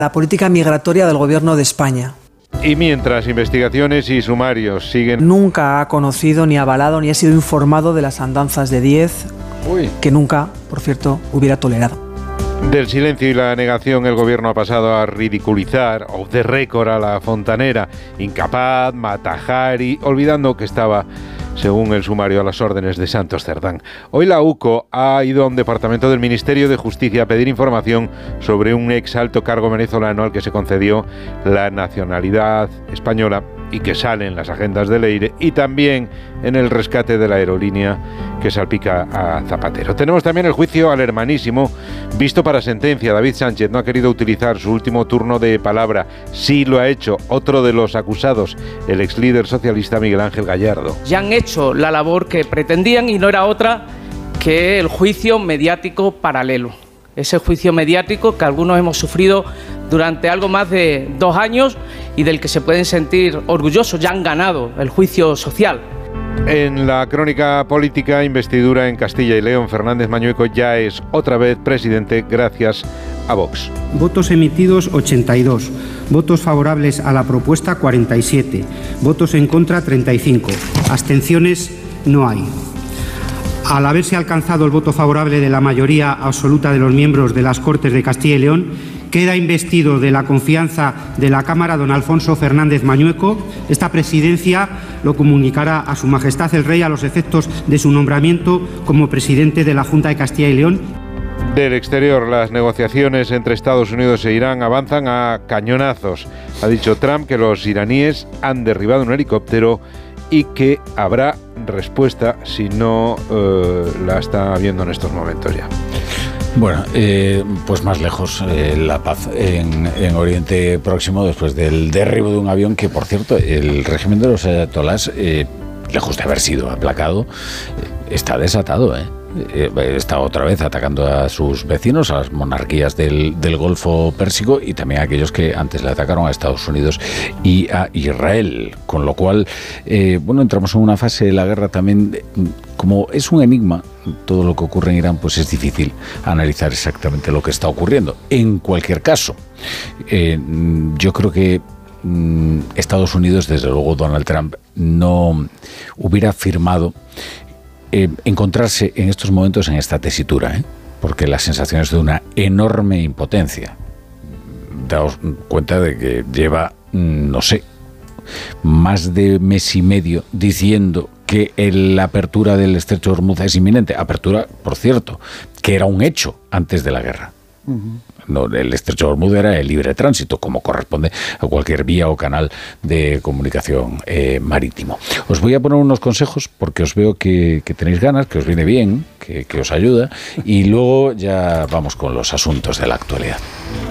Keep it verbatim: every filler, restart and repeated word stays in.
la política migratoria del Gobierno de España. Y mientras investigaciones y sumarios siguen... Nunca ha conocido, ni avalado, ni ha sido informado de las andanzas de Díez, Uy. que nunca, por cierto, hubiera tolerado. Del silencio y la negación, el gobierno ha pasado a ridiculizar, off the record, a la fontanera, incapaz, Matajari, olvidando que estaba, según el sumario, a las órdenes de Santos Cerdán. Hoy la U C O ha ido a un departamento del Ministerio de Justicia a pedir información sobre un ex alto cargo venezolano al que se concedió la nacionalidad española y que sale en las agendas del Eire y también en el rescate de la aerolínea que salpica a Zapatero. Tenemos también el juicio al hermanísimo visto para sentencia. David Sánchez no ha querido utilizar su último turno de palabra. Sí lo ha hecho otro de los acusados, el ex líder socialista Miguel Ángel Gallardo. Ya han hecho la labor que pretendían y no era otra que el juicio mediático paralelo. Ese juicio mediático que algunos hemos sufrido durante algo más de dos años y del que se pueden sentir orgullosos. Ya han ganado el juicio social. En la crónica política, investidura en Castilla y León. Fernández Mañueco ya es otra vez presidente gracias a Vox. Votos emitidos ochenta y dos, votos favorables a la propuesta cuarenta y siete, votos en contra treinta y cinco, abstenciones no hay. Al haberse alcanzado el voto favorable de la mayoría absoluta de los miembros de las Cortes de Castilla y León, queda investido de la confianza de la Cámara don Alfonso Fernández Mañueco. Esta presidencia lo comunicará a Su Majestad el Rey a los efectos de su nombramiento como presidente de la Junta de Castilla y León. Del exterior, las negociaciones entre Estados Unidos e Irán avanzan a cañonazos. Ha dicho Trump que los iraníes han derribado un helicóptero y que habrá respuesta si no eh, la está habiendo en estos momentos ya. Bueno, eh, pues más lejos, eh, la paz en, en Oriente Próximo después del derribo de un avión que, por cierto, el régimen de los ayatolás, eh, lejos de haber sido aplacado, eh, está desatado, ¿eh? Está otra vez atacando a sus vecinos, a las monarquías del, del Golfo Pérsico y también a aquellos que antes le atacaron a Estados Unidos y a Israel. Con lo cual, eh, bueno, entramos en una fase de la guerra también, como es un enigma todo lo que ocurre en Irán, pues es difícil analizar exactamente lo que está ocurriendo. En cualquier caso, eh, yo creo que mm, Estados Unidos, desde luego Donald Trump, no hubiera firmado Eh, encontrarse en estos momentos en esta tesitura, ¿eh? Porque la sensación es de una enorme impotencia. Daos cuenta de que lleva, no sé, más de mes y medio diciendo que el, la apertura del Estrecho de Hormuz es inminente. Apertura, por cierto, que era un hecho antes de la guerra. Uh-huh. No, el Estrecho de Hormuz era el libre tránsito, como corresponde a cualquier vía o canal de comunicación eh, marítimo. Os voy a poner unos consejos porque os veo que, que tenéis ganas, que os viene bien, que, que os ayuda, y luego ya vamos con los asuntos de la actualidad.